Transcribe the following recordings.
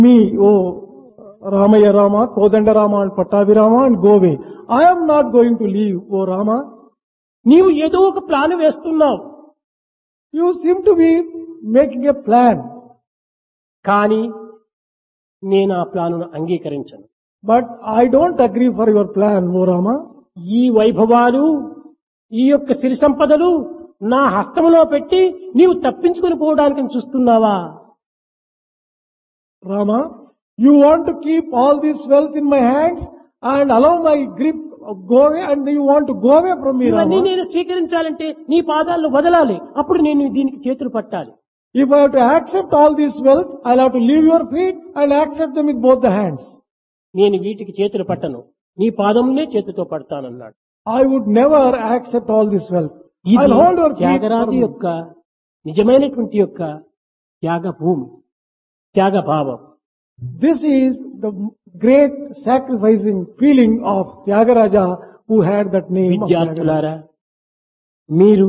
me, oh Ramaya Rama, Kodanda Rama and Pattavi Rama and go away. I am not going to leave, oh Rama. నీవు ఏదో ఒక plan వేస్తున్నావు. You seem to be making a plan, కానీ నేను ఆ ప్లానును అంగీకరించను. but I don't agree for your plan, oh Rama. ఈ వైభవాలు, ఈ యొక్క సిరి సంపదలు నా హస్తములో పెట్టి నీవు తప్పించుకొని పోవడానికి చూస్తున్నావా? Rama, you want to keep all this wealth in my hands and allow my grip go away, and you want to go away from me, ఇవన్నీ Rama. నేను స్వీకరించాలంటే నీ పాదాలను వదలాలి. అప్పుడు నేను దీనికి చేతులు పట్టాలి. If I have to accept all this wealth, I'll have to leave your feet and accept them with both the hands. నేను వీటికి చేతులు పట్టను, నీ పాదంనే చేతితో పడతానన్నాడు. I would never accept all this wealth. ఇది I'll hold your feet. Tyagaraju for me. యొక్క నిజమైనటువంటి యొక్క త్యాగ భూమి, త్యాగ భావం. This is the great sacrificing feeling of Tyagaraja, who had that name of Tyagaraja. విద్యార్థులారా, మీరు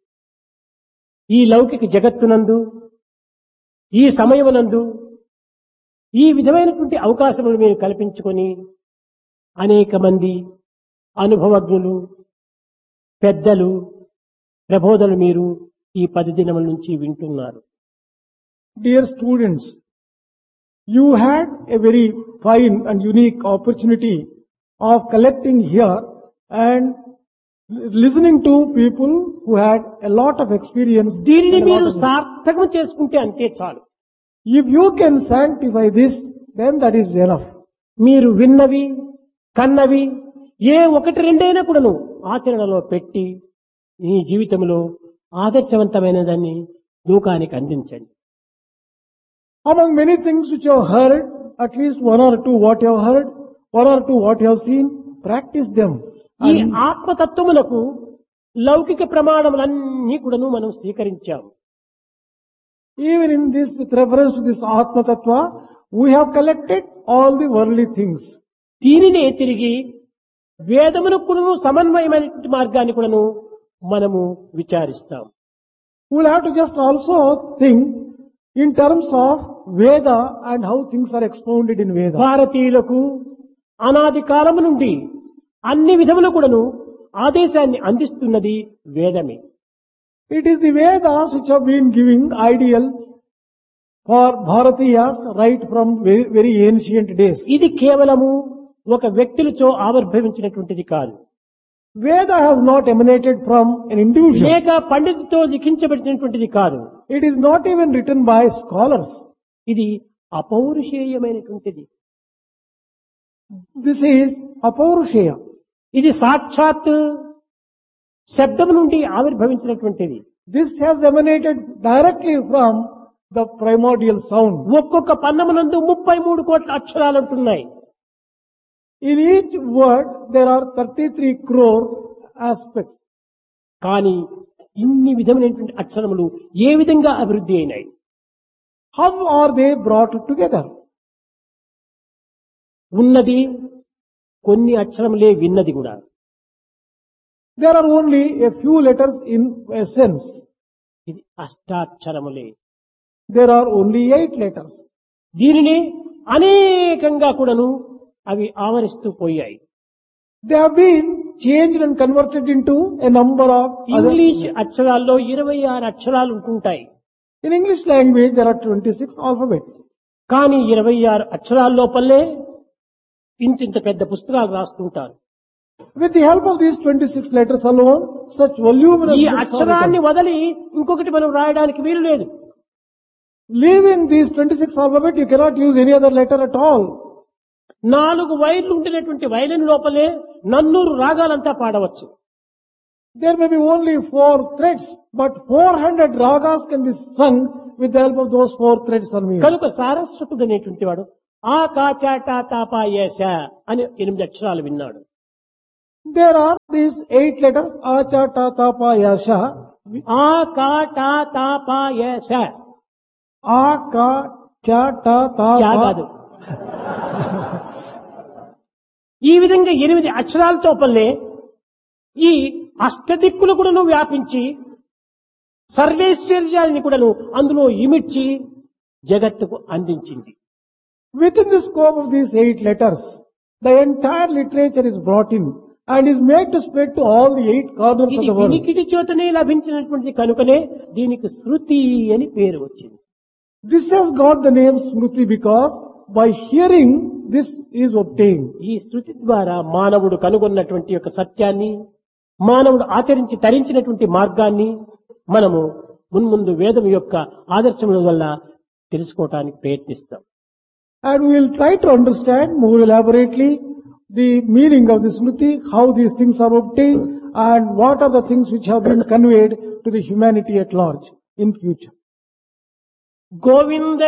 ఈ లౌకిక జగత్తునందు, ఈ సమయమునందు ఈ విధమైనటువంటి అవకాశములు మీరు కల్పించుకొని అనేక మంది అనుభవజ్ఞులు, పెద్దలు ప్రబోధనలు మీరు ఈ 10 దినముల నుంచి వింటున్నారు. Dear students, you had a very fine and unique opportunity of collecting here and listening to people who had a lot of experience. దీనిని and a lot మీరు of- సార్థకం చేసుకుంటే అంతే చాలు. If you can sanctify this, then that is enough. మీరు విన్నవి, కన్నవి ఏ ఒకటి రెండైనా కూడాను ఆచరణలో పెట్టి మీ జీవితంలో ఆదర్శవంతమైన దాన్ని లోకానికి అందించండి. Among many things which you have heard, at least one or two what you have heard, one or two what you have seen, practice them. ఈ And ఆత్మతత్వములకు లౌకిక ప్రమాణములన్నీ కూడాను మనం స్వీకరించాము. even in this, with reference to this Atma Tattva, we have collected all the worldly things. దీనినే తిరిగి వేదములకు కూడాను సమన్వయమైనటువంటి మార్గాన్ని కూడాను మనము విచారిస్తాం. We'll have to just also think in terms of Veda and how things are expounded in Veda. భారతీయులకు అనాది కాలము నుండి అన్ని విధములు కూడాను ఆదేశాన్ని అందిస్తున్నది వేదమే. It is the Vedas which have been giving ideals for Bharatiyas right from very, very ancient days. ఇది కేవలము ఒక వ్యక్తులతో ఆవిర్భవించినటువంటిది కాదు, Veda has not emanated from an individual. లేక పండితుతో లిఖించబడినటువంటిది కాదు. It is not even written by scholars. ఇది అపౌరుషేయమైనటువంటిది. This is Apaurushaya. ఇది సాక్షాత్ శబ్దం నుండి ఆవిర్భవించినటువంటిది. This has emanated directly from the primordial sound. ఒక్కొక్క పన్నమునందు 33 కోట్ల అక్షరాలు ఉంటున్నాయి. In each word there are 33 crore aspects. కానీ ఇన్ని విధమైనటువంటి అక్షరములు ఏ విధంగా అభివృద్ధి అయినాయి? How are they brought together? ఉన్నది కొన్ని అక్షరములే, విన్నది కూడా. There are only a few letters in essence. ఇది అష్టాక్షరములే. There are only 8 letters. దీనిని అనేకంగా కూడాను అవి ఆవరిస్తూ పోయాయి. They have been changed and converted into a number of other. English అక్షరాల్లో 26 అక్షరాలు ఉంటుంటాయి. In English language there are 26 alphabets. కానీ 26 అక్షరాల లోపలే ఇంత పెద్ద పుస్తకాలు రాస్తుంటారు. With the help of these 26 letters alone, such voluminous ఈ books are అక్షరాన్ని written. వదిలి ఇంకొకటి మనం రాయడానికి వీలు లేదు. Leaving these 26 alphabet, you cannot use any other letter at all. 4 వైర్లు ఉంటున్నటువంటి వైలిన్ లోపలే 400 రాగాలంతా పాడవచ్చు. There may be only 4 threads, but 400 ragas can be sung with the help of those 4 threads on music. కనుక సారస్వతుడు అనేటువంటి వాడు ఆ కా చా టా తా పా యశ అని 8 అక్షరాలు విన్నాడు. There are these 8 letters, Acha, Ta, Ta, Pa, Ya, Sha. ఆ కా టా తా పా యశ. A, Ka, Cha, Ta, Ta, చా Pa. కాదు. ఈ విధంగా 8 అక్షరాలతో పల్లె ఈ అష్టదిక్కులు కూడాను వ్యాపించి సర్వేశ్వర్యాన్ని కూడాను అందులో ఇమిడ్చి జగత్తుకు అందించింది. Within the scope of these 8 letters, the entire literature is brought in and is made to spread to all the 8 corners of ఇది the world. వినికిడి చేతనే లభించినటువంటి కనుకనే దీనికి శృతి అని పేరు వచ్చింది. This has got the name Smriti because by hearing this is obtained. ఈ శృతి ద్వారా మానవుడు కనుగొన్నటువంటి యొక్క సత్యాన్ని, మానవుడు ఆచరించి తరించినటువంటి మార్గాన్ని మనము మున్ముందు వేదం యొక్క ఆదర్శముల వల్ల తెలుసుకోవటానికి ప్రయత్నిస్తాం. And we will try to understand more elaborately the meaning of the Smriti, how these things are obtained, and what are the things which have been conveyed to the humanity at large in future. Govinda